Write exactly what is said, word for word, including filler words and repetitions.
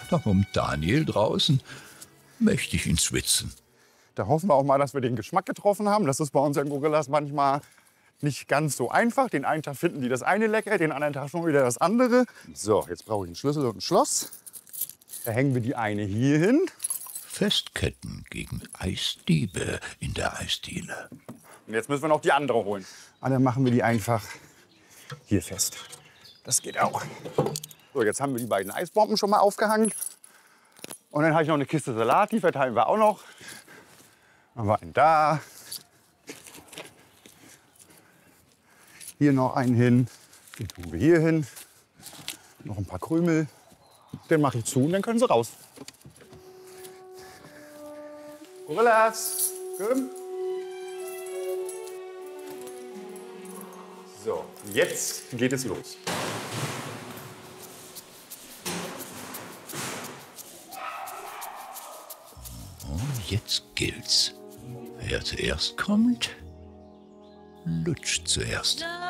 Da kommt Daniel draußen, mächtig ins Schwitzen. Da hoffen wir auch mal, dass wir den Geschmack getroffen haben. Das ist bei unseren Gorillas manchmal nicht ganz so einfach. Den einen Tag finden die das eine lecker, den anderen Tag schon wieder das andere. So, jetzt brauche ich einen Schlüssel und ein Schloss. Da hängen wir die eine hier hin. Festketten gegen Eisdiebe in der Eisdiele. Und jetzt müssen wir noch die andere holen. Und dann machen wir die einfach hier fest. Das geht auch. So, jetzt haben wir die beiden Eisbomben schon mal aufgehangen. Und dann habe ich noch eine Kiste Salat, die verteilen wir auch noch. Haben wir einen da. Hier noch einen hin. Den tun wir hier hin. Noch ein paar Krümel. Den mache ich zu und dann können sie raus. Gorillas, komm. So, jetzt geht es los. Und jetzt gilt's. Wer zuerst kommt, lutscht zuerst.